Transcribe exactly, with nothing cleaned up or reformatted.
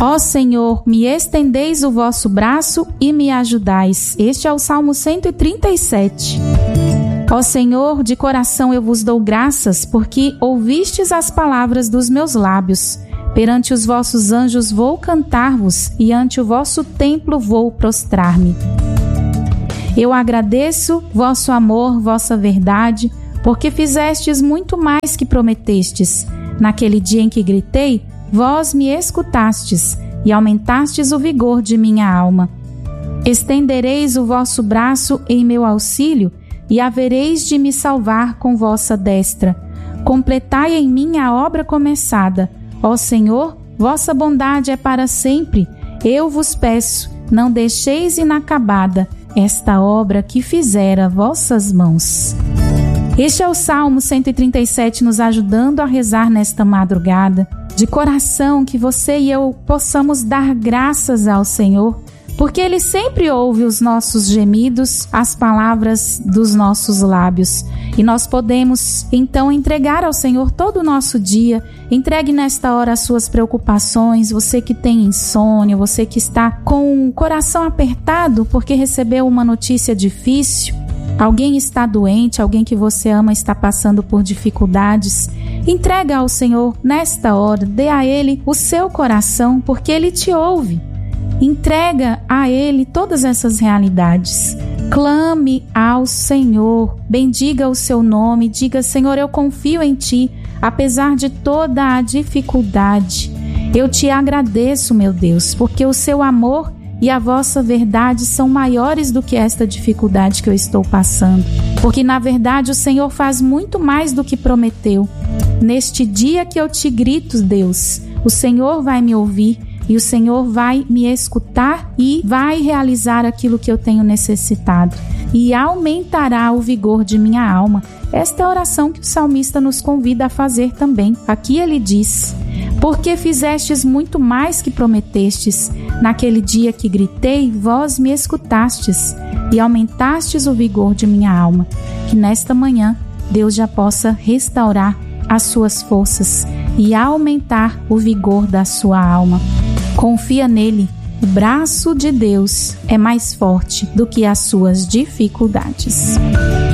Ó Senhor, me estendeis o vosso braço e me ajudais. Este é o Salmo cento e trinta e sete. Ó Senhor, de coração eu vos dou graças, porque ouvistes as palavras dos meus lábios. Perante os vossos anjos vou cantar-vos, e ante o vosso templo vou prostrar-me. Eu agradeço vosso amor, vossa verdade, porque fizestes muito mais que prometestes. Naquele dia em que gritei, vós me escutastes, e aumentastes o vigor de minha alma. Estendereis o vosso braço em meu auxílio, e havereis de me salvar com vossa destra. Completai em mim a obra começada. Ó Senhor, vossa bondade é para sempre. Eu vos peço, não deixeis inacabada esta obra que fizera vossas mãos. Este é o Salmo cento e trinta e sete nos ajudando a rezar nesta madrugada. De coração, que você e eu possamos dar graças ao Senhor, porque Ele sempre ouve os nossos gemidos, as palavras dos nossos lábios. E nós podemos, então, entregar ao Senhor todo o nosso dia. Entregue nesta hora as suas preocupações, você que tem insônia, você que está com o coração apertado porque recebeu uma notícia difícil, alguém está doente, alguém que você ama está passando por dificuldades. Entrega ao Senhor nesta hora, dê a Ele o seu coração, porque Ele te ouve. Entrega a Ele todas essas realidades. Clame ao Senhor, bendiga o seu nome, diga: Senhor, eu confio em Ti, apesar de toda a dificuldade. Eu te agradeço, meu Deus, porque o seu amor e a vossa verdade são maiores do que esta dificuldade que eu estou passando. Porque, na verdade, o Senhor faz muito mais do que prometeu. Neste dia que eu te grito, Deus, o Senhor vai me ouvir. E o Senhor vai me escutar e vai realizar aquilo que eu tenho necessitado. E aumentará o vigor de minha alma. Esta é a oração que o salmista nos convida a fazer também. Aqui ele diz: porque fizestes muito mais que prometestes. Naquele dia que gritei, vós me escutastes e aumentastes o vigor de minha alma. Que nesta manhã Deus já possa restaurar as suas forças e aumentar o vigor da sua alma. Confia nele, o braço de Deus é mais forte do que as suas dificuldades.